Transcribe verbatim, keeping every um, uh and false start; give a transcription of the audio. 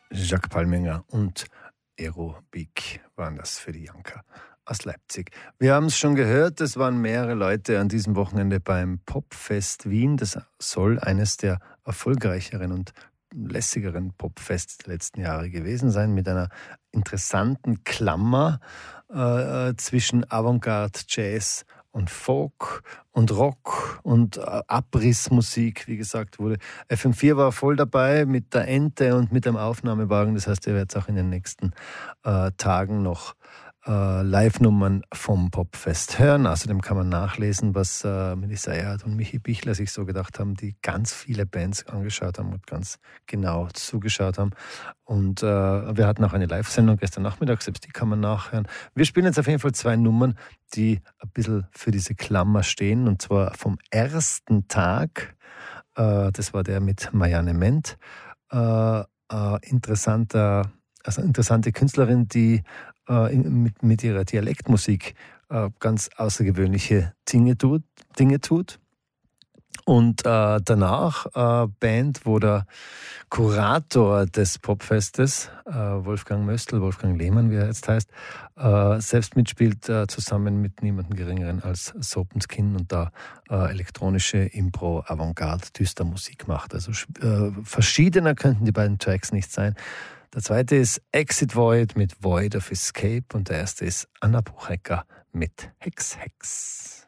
Jacques Palminger und Aerobik waren das für die Janka aus Leipzig. Wir haben es schon gehört, es waren mehrere Leute an diesem Wochenende beim Popfest Wien. Das soll eines der erfolgreicheren und lässigeren Popfests der letzten Jahre gewesen sein, mit einer interessanten Klammer äh, zwischen Avantgarde, Jazz und Folk und Rock und äh, Abrissmusik, wie gesagt wurde. F M vier war voll dabei mit der Ente und mit dem Aufnahmewagen. Das heißt, ihr werdet auch in den nächsten äh, Tagen noch äh, Live-Nummern vom Popfest hören. Außerdem kann man nachlesen, was äh, Melissa Erhardt und Michi Bichler sich so gedacht haben, die ganz viele Bands angeschaut haben und ganz genau zugeschaut haben. Und äh, wir hatten auch eine Live-Sendung gestern Nachmittag, selbst die kann man nachhören. Wir spielen jetzt auf jeden Fall zwei Nummern, die ein bisschen für diese Klammer stehen, und zwar vom ersten Tag. Äh, das war der mit Marianne Ment. Äh, äh, interessanter, also interessante Künstlerin, die äh, mit, mit ihrer Dialektmusik äh, ganz außergewöhnliche Dinge tut. Dinge tut. Und äh, danach äh, Band, wo der Kurator des Popfestes, äh, Wolfgang Möstl, Wolfgang Lehmann, wie er jetzt heißt, äh, selbst mitspielt, äh, zusammen mit niemandem Geringeren als Soap and Skin, und da äh, elektronische Impro, Avantgarde, düster Musik macht. Also äh, verschiedener könnten die beiden Tracks nicht sein. Der zweite ist Exit Void mit Void of Escape und der erste ist Anna Buchecker mit Hex Hex.